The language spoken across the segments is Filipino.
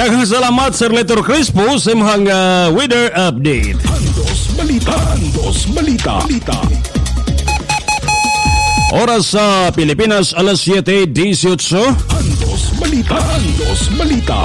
Daghang salamat Sir Letter Crispo sa imong weather update. Andos Balita. Andos Balita. Oras sa Pilipinas, alas 7:18. Andos Balita. Andos Balita.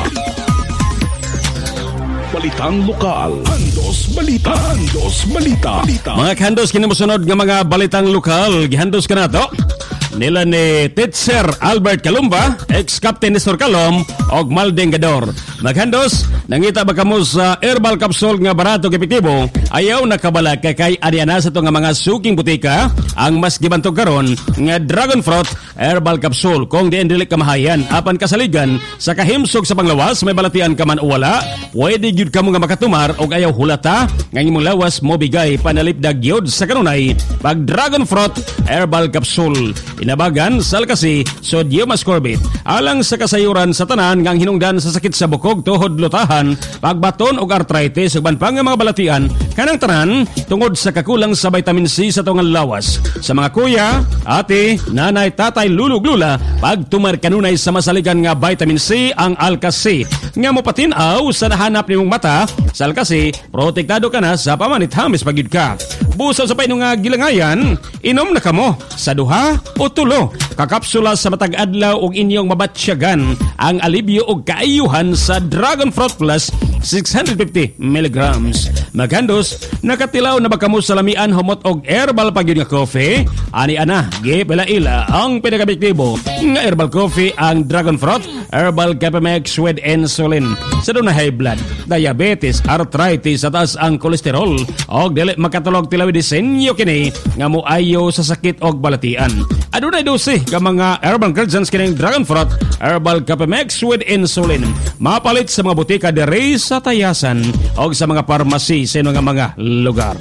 Balitang lokal. Andos Balita. Andos Balita. Mga kandos kinamusunod nga mga balitang lokal, gihandos ka na to. Nila ni Teacher Albert Calumba, ex-captain ni Sir Calom, og Malding Gador. Maghandos, nangita ba kamo sa herbal capsule nga barato epektibo, ayaw nakabala kay adiana sa to nga mga suking butika, ang mas gibantog karon nga dragon fruit herbal capsule kung diin dili kamahayan apan kasaligan sa kahimsog sa panglawas may balatian ka man o wala, pwede gyud kamo nga makatumar og ayaw hulata nga imong lawas mo bigay panalipdag gyud sa kanunay pag dragon fruit herbal capsule. Inabagan sa alkasi sodium ascorbate alang sa kasayuran sa tanan nga hinungdan sa sakit sa bukog, tuhod, lutahan, pagbaton og arthritis ug ban pa nga mga balatian kanang tanan tungod sa kakulang sa vitamin C sa tungal lawas. Sa mga kuya, ate, nanay, tatay, lulug, lula, pagtumar kanunay sa masaligan nga vitamin C ang alkasi nga mopatin-aw sa nahanap nimong mata sa alkasi, protektado ka na sa pamanit hamis pagid ka. Busa sa paino nga gilangayan, inom na kamo sa duha o tulo kakapsula sa matag adlaw og inyong mabatsyagan ang alibyo og kaayuhan sa Dragon Fruit Plus 650 mg. Maghandos, nakatilaw na ba kamo sa lamian humot og herbal pagyud nga coffee? Ani ana, gipila-ila ang pinakabiktibo nga herbal coffee ang Dragon Fruit Herbal Capamex with insulin. Sa doon na high blood, diabetes, arthritis, at taas ang kolesterol og dili makatulog tilaw disenyo kini nga moayo sa sakit og balatian. Adunay dose ka mga herbal ingredients kining Dragon Fruit Herbal Capamex with insulin. Mapalit sa mga butika diri sa Tayasan og sa mga pharmacy sa mga lugar.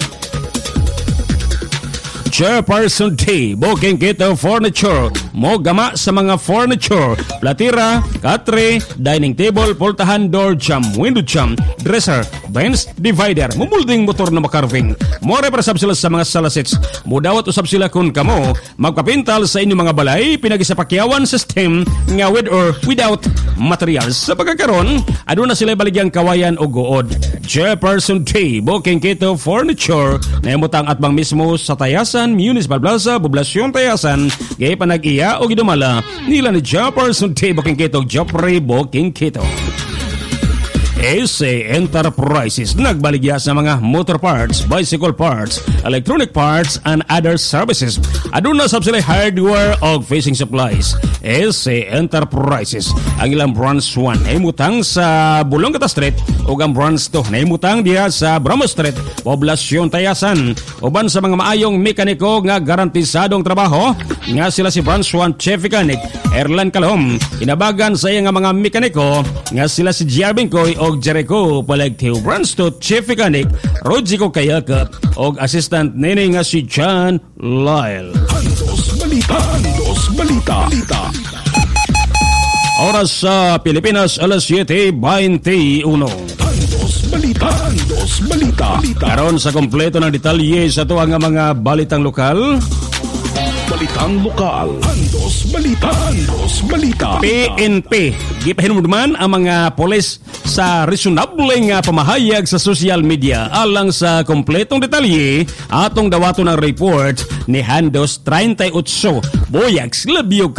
Chairperson T, Booking Kito Furniture. Mo gama sa mga furniture, platira, katre, dining table, pultahan, door jam, window jam, dresser, bench, divider, mumulding motor na makarving. More para sila sa mga salasits. Mudawat usab sila kung kamo magpapintal sa inyong mga balay, pinagisapakyawan system nga with or without materials. Sa pagkakaroon, aduna sila baligyang kawayan o guod. Chairperson T, Booking Kito Furniture, na imutang atbang mismo sa Tayasan Municipal Plaza, Poblasyon Tayasan, gay panag-iya o gidumala nila ni Chairperson T, Booking Kito, Joffrey Booking Kito. AC Enterprises nagbaligya sa mga motor parts, bicycle parts, electronic parts, and other services. Aduna sab sila hardware og fishing supplies. AC Enterprises. Ang ilang branch 1 ay mutang sa Bulongkata Street ug ang branch 2 na imutang diha sa Bramo Street, Poblasyon Tayasan. Uban sa mga maayong mekaniko nga garantisadong trabaho nga sila si branch 1 Chief Mechanic Erlan Calhom. Inabagan sa iya nga mga mekaniko nga sila si Jervin Koy og Jericho Palagtiw, branch 2 Chief Mechanic Rodrigo Kayakap og assistant nini nga si John Lyle. Andos Balita. Andos Balita. Oras sa Pilipinas, alas 7:21. Andos Balita. Andos Balita. Karon sa kompleto ng detalye sa tuwa nga mga balitang lokal. Balitang lokal. Andos Balita. Andos Balita. PNP, gipahinumduman ang mga polis sa reasonable nga pamahayag sa social media. Alang sa kompletong detalye, atong dawato ng report ni Handos 38 Boyags Labio